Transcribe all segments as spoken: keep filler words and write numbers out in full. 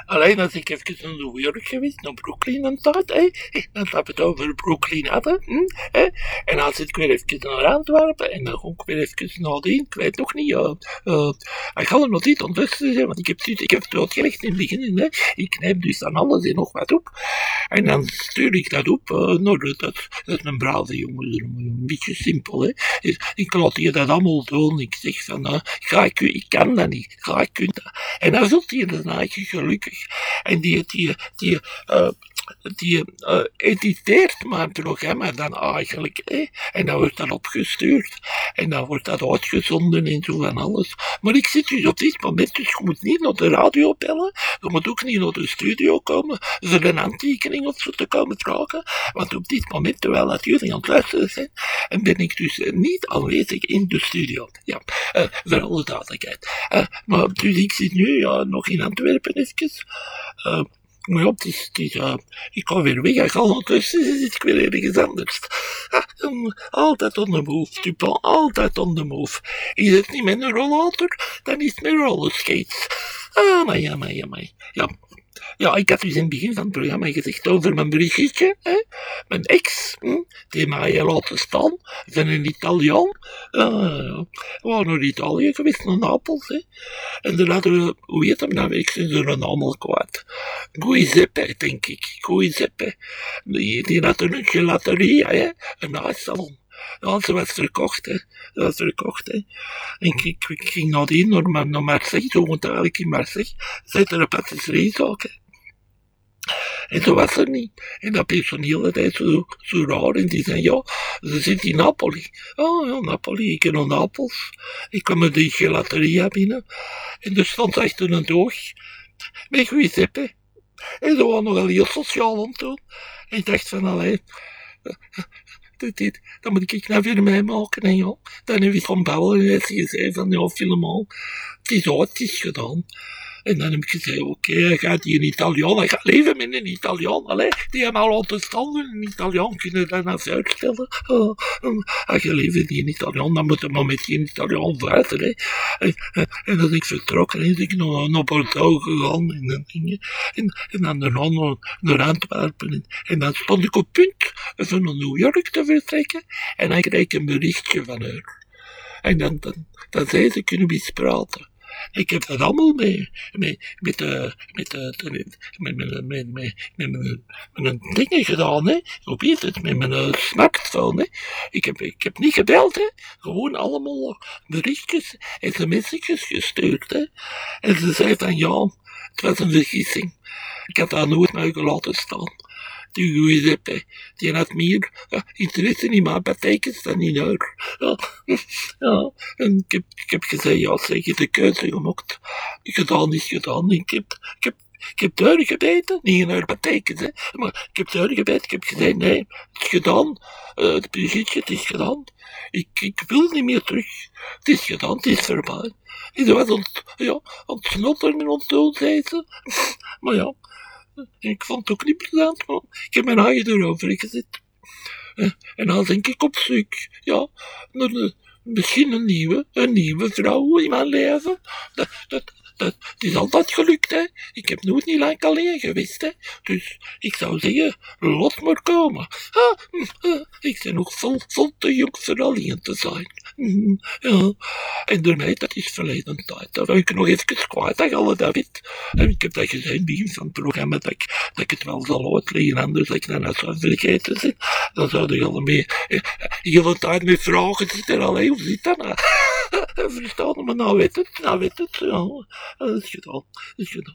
Alleen als ik even naar New York geweest, naar Brooklyn en dat, hè. Dan heb het over Brooklyn hadden, hm, hè. En dan zit ik weer even naar Antwerpen en dan ga ik weer even naar die, ik weet nog niet, uh, uh, ik ga er nog niet ondertussen zijn, want ik heb, ik heb het uitgelegd in het begin, hè. Ik neem dus dan alles en nog wat op. En dan stuur ik dat op, uh, nou, dat, dat, dat is een brave jongen, een beetje simpel, hè. Dus ik laat je dat allemaal doen, ik zeg van, uh, ga ik, ik kan dat niet, ga ik dat. En dan zult hij dan eigenlijk gelukkig. En die, die, die, uh, die uh, editeert mijn programma dan eigenlijk, hè? En dan wordt dat opgestuurd en dan wordt dat uitgezonden en zo van alles. Maar ik zit dus op dit moment, dus je moet niet naar de radio bellen, je moet ook niet naar de studio komen voor een handtekening of zo te komen vragen, want op dit moment, terwijl dat jullie aan het luisteren zijn, en ben ik dus niet aanwezig in de studio. Ja, uh, voor alle duidelijkheid. Uh, maar dus ik zit nu ja, nog in Antwerpen even. Uh, Maar ja, het is, het is, uh, ik ga weer weg, ik ga ondertussen zit ik weer ergens anders. Ah, um, altijd on the move, Dupont, altijd on the move. Is het niet met een rollator, dan is het met rollerskates. Ah, maar ja, maar ja, maar ja. Ja, ik had dus in het begin van het programma gezegd over mijn Brigitte, hè? Mijn ex, hm? Die mij had laten staan, van een Italiaan. Uh, we waren naar Italië geweest, naar Napels, hè? En dan hadden we, hoe heet hem nou, ik zijn ze er allemaal kwijt. Giuseppe, denk ik, Giuseppe. Die, die had een gelateria, hè? Een ijssalon. Ja, ze was verkocht, hè. Ze was verkocht, hè. En ik, ik, ik ging nadien naar, naar Marseille, zo want eigenlijk in Marseille, zit er een patisseriezaak, hè. En zo was er niet. En dat personeel dat is zo, zo raar. En die zei, ja, ze zit in Napoli. Oh ja, Napoli, ik ken naar Napels. Ik kwam met die gelateria binnen. En er stond achter een doog met Giuseppe. En ze waren nogal heel sociaal aan doen. En ik dacht van, allee, dit, dit, dan moet ik nou weer meemaken. En ja, dan heb ik van bouwen en heeft gezegd van, ja, helemaal, het is uit, het is gedaan. En dan heb ik gezegd, oké, okay, hij gaat die een Italiaan, hij gaat leven met een Italiaan, allee, die hem al laten staan, een Italiaan kunnen dat nou uitstellen. Uh, um, als je leven die een Italiaan, dan moet je maar met die Italiaan verder, hè. En, en, en dan ben ik vertrokken en ben ik naar, naar Bordeaux gegaan en dan, en, en, en dan daarna naar, naar Antwerpen. En, en dan stond ik op punt van naar New York te vertrekken en dan kreeg ik een berichtje van haar. En dan, dan, dan zei ze, kunnen we eens praten. Ik heb dat allemaal mee, mee, met, uh, met, uh, met, met, met, met, met, met, met, met een dingen gedaan, hè. Hoe heet het, met mijn uh, smartphone, hè. Ik heb, ik heb niet gebeld, hè. Gewoon allemaal berichtjes, sms'jes gestuurd, hè. En ze zei van, ja, het was een vergissing. Ik had daar nooit mogen laten staan. Die Giuseppe, die had meer uh, interesse in mijn betekens dan in haar. Ja, ja. En ik heb, ik heb gezegd, ja, zeg je de keuze gemaakt. Gedaan is gedaan. Ik heb, ik heb, ik heb deur gebeten, niet in haar betekens, hè. Maar ik heb deur gebeten, ik heb gezegd, nee, het is gedaan. Uh, de Brigitte, het is gedaan. Ik, ik wil niet meer terug. Het is gedaan, het is voorbij. En ze was ont, ja, ontsnotteren en ontdoen, zei ze. Maar ja. Ik vond het ook niet plezant, man. Ik heb mijn eigen erover gezet. En dan denk ik op zoek, ja, naar de, misschien een nieuwe, een nieuwe vrouw in mijn leven. Dat, dat, dat, het is altijd gelukt, hè. Ik heb nooit niet lang alleen geweest, hè. Dus ik zou zeggen, laat maar komen. Ah, ik ben nog vol, vol te jong voor alleen te zijn. Ja, en daarmee, dat is verleden tijd. Dat wil ik nog even kwijt, dat alle David. En ik heb dat gezegd in het begin van het programma, dat ik, dat ik het wel zal uitleggen, anders dat ik dan uit zou vergeten zijn. Dan zou je al mee, de hele tijd met vragen zitten, allee, hoe zit dat nou? Verstaan, maar nou weet het, nou weet het, ja. Dat is gedaan, dat is gedaan.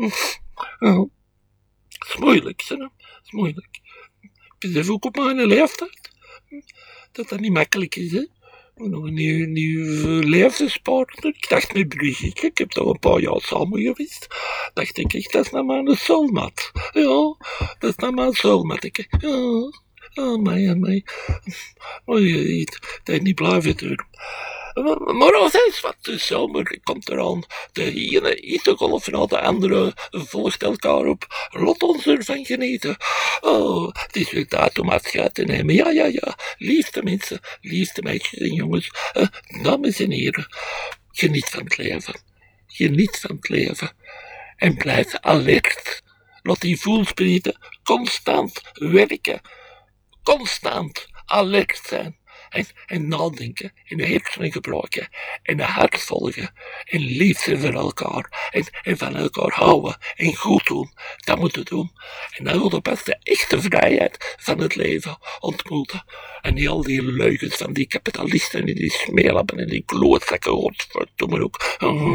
Ja, het is moeilijk, hè. Het is moeilijk. Ik besef ook op mijn leeftijd dat dat niet makkelijk is, hè. Nog een nieuw, nieuw levenspartner. Ik dacht met Brigitte, ik heb toch een paar jaar samen geweest. Dacht ik echt, dat is nou maar een soulmate. Ja, dat is nou maar een soulmate. Ja, oh my, oh my. Oh, je, dat is niet blijven doen. Maar als eens wat de zomer komt eraan, de ene hittegolf na de andere volgt elkaar op. Laat ons ervan genieten. Oh, het is weer tijd om afscheid te nemen. Ja, ja, ja. Liefste mensen, liefste meisjes en jongens, uh, dames en heren, geniet van het leven. Geniet van het leven. En blijf alert. Laat die voelsprieten constant werken. Constant alert zijn. En, en nadenken. En de hersenen gebruiken. En de hart volgen. En lief zijn voor elkaar. En, en van elkaar houden. En goed doen. Dat moeten we doen. En dan wil je pas de echte vrijheid van het leven ontmoeten. En niet al die leugens van die kapitalisten en die smeerlappen en die klootzakken. Godverdomme ook.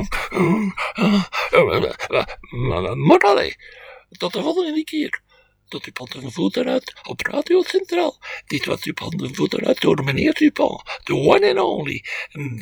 Maar allee. Tot de volgende keer. Tot uw handen en voeten uit op Radio Centraal. Dit was uw handen en voeten uit door meneer Dupont. The one and only